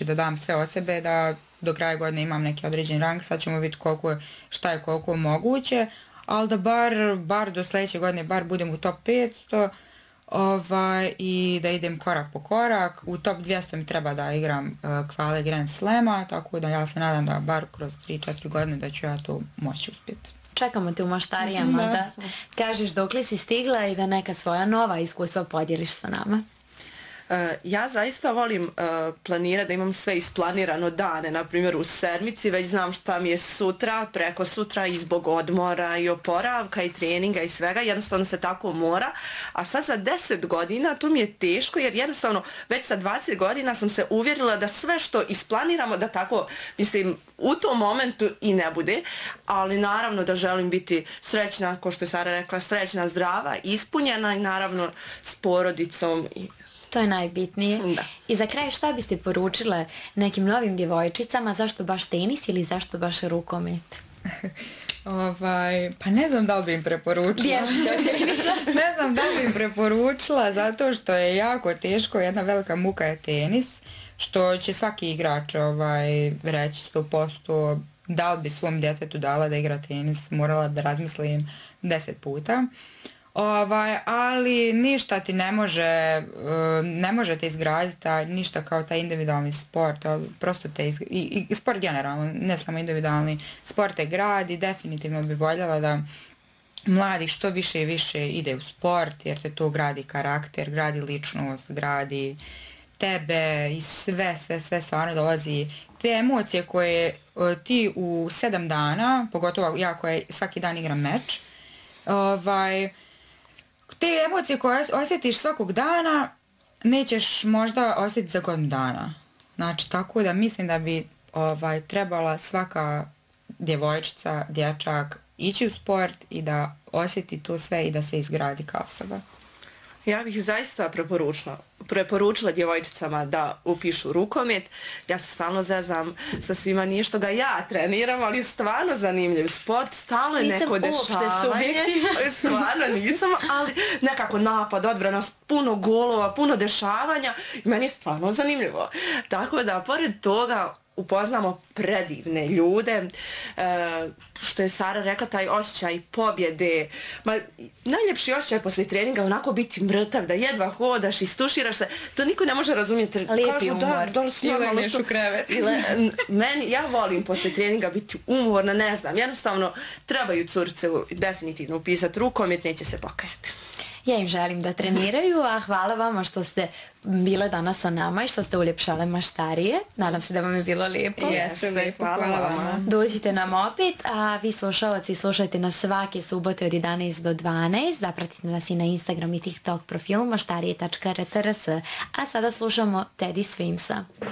da dam sve od sebe, da do kraja godine imam neki određen rang, sad ćemo vidjeti šta je koliko moguće, ali da bar do sljedeće godine bar budem u top 500 i da idem korak po korak. U top 200 mi treba da igram kvale Grand Slama, tako da ja se nadam da bar kroz 3-4 godine da ću ja to moći uspjeti. Čekamo te u maštarijama da kažeš dokle si stigla i da neka svoja nova iskustva podijeliš sa nama. Ja zaista volim planirati da imam sve isplanirano dane, na primjer u sedmici, već znam šta mi je sutra, preko sutra i zbog odmora i oporavka i treninga i svega, jednostavno se tako mora, a sad za 10 godina to mi je teško jer jednostavno već sa 20 godina sam se uvjerila da sve što isplaniramo da tako, mislim, u tom momentu i ne bude, ali naravno da želim biti srećna, kao što je Sara rekla, srećna, zdrava, ispunjena i naravno s porodicom i to je najbitnije. Da. I za kraj šta biste poručile nekim novim djevojčicama, zašto baš tenis ili zašto baš rukomet? Pa ne znam da li bi im preporučila. Ne znam da li bi im preporučila zato što je jako teško, jedna velika muka je tenis, što će svaki igrač reći 100%, da li bi svom djetetu dala da igra tenis, morala da razmislim 10 puta. Ali ništa ti ne može te izgraditi ništa kao taj individualni sport, prosto i sport generalno, ne samo individualni, sport te gradi, definitivno bi voljela da mladi što više i više ide u sport jer te to gradi karakter, gradi ličnost, gradi tebe i sve stvarno dolazi. Te emocije koje ti u 7 dana, pogotovo ja koja svaki dan igram meč, te emocije koje osjetiš svakog dana nećeš možda osjetiti za godinu dana. Znači, tako da mislim da bi trebala svaka djevojčica, dječak ići u sport i da osjeti to sve i da se izgradi kao osoba. Ja bih zaista preporučila djevojčicama da upišu rukomet. Ja se stalno zezam sa svima, nije što ga ja treniram, ali je stvarno zanimljiv sport, stalno je neko dešavanje. Stvarno nisam, ali nekako napad, odbrana, puno golova, puno dešavanja i meni je stvarno zanimljivo. Tako da, pored toga, upoznamo predivne ljude, što je Sara rekla, taj osjećaj pobjede. Najljepši osjećaj poslije treninga onako biti mrtav, da jedva hodaš, istuširaš se, to niko ne može razumjeti. Lijepi umor. Ili neš u krevet. Ja volim poslije treninga biti umorna, ne znam, jednostavno trebaju curice definitivno upisati rukomet, neće se pokajati. Ja im želim da treniraju, a hvala vama što ste bile danas sa nama i što ste uljepšale maštarije. Nadam se da vam je bilo lijepo. Jeste, lijepo, hvala vama. Dođite nam opet, a vi slušalci slušajte nas svake subote od 11 do 12. Zapratite nas i na Instagram i TikTok profilu maštarije.rtrs. A sada slušamo Teddy Swimsa.